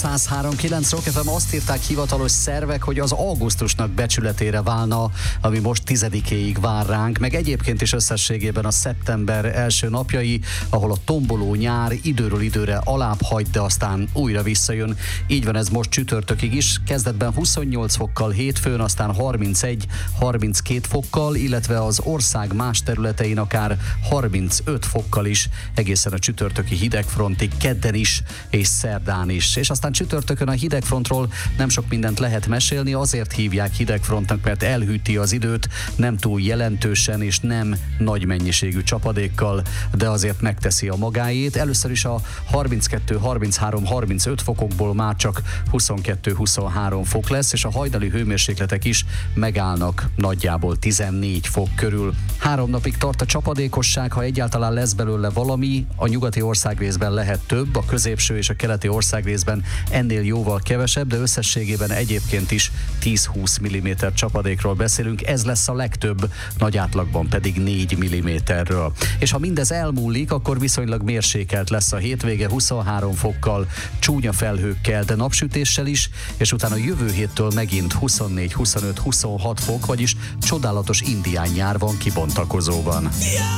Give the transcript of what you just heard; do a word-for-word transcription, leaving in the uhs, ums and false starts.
száz három kilenc Rock ef em, azt írták hivatalos szervek, hogy az augusztusnak becsületére válna, ami most tizedikéig vár ránk, meg egyébként is összességében a szeptember első napjai, ahol a tomboló nyár időről időre alább hagy, de aztán újra visszajön. Így van ez most csütörtökig is, kezdetben huszonnyolc fokkal hétfőn, aztán harmincegy harminckét fokkal, illetve az ország más területein akár harmincöt fokkal is, egészen a csütörtöki hidegfrontig, kedden is és szerdán is. És aztán csütörtökön a hidegfrontról nem sok mindent lehet mesélni, azért hívják hidegfrontnak, mert elhűti az időt, nem túl jelentősen és nem nagy mennyiségű csapadékkal, de azért megteszi a magáét. Először is a harminckettő harminchárom harmincöt fokokból már csak huszonkettő huszonhárom fok lesz, és a hajnali hőmérsékletek is megállnak nagyjából tizennégy fok körül. Három napig tart a csapadékosság, ha egyáltalán lesz belőle valami, a nyugati országrészben lehet több, a középső és a keleti országrészben ennél jóval kevesebb, de összességében egyébként is tíz-húsz milliméter csapadékról beszélünk, ez lesz a legtöbb, nagy átlagban pedig négy milliméterről. És ha mindez elmúlik, akkor viszonylag mérsékelt lesz a hétvége, huszonhárom fokkal, csúnya felhőkkel, de napsütéssel is, és utána jövő héttől megint huszonnégy huszonöt huszonhat fok, vagyis csodálatos indián nyár van kibontakozóban.